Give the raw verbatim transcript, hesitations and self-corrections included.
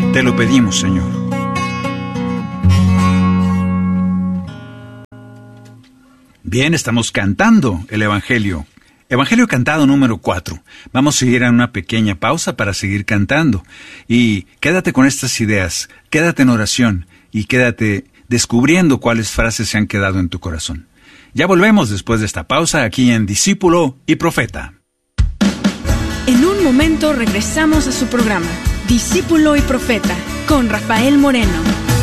Te lo pedimos, Señor. Bien, estamos cantando el Evangelio. Evangelio cantado número cuatro. Vamos a ir a una pequeña pausa para seguir cantando. Y quédate con estas ideas, quédate en oración y quédate descubriendo cuáles frases se han quedado en tu corazón. Ya volvemos después de esta pausa aquí en Discípulo y Profeta. En un momento regresamos a su programa, Discípulo y Profeta, con Rafael Moreno.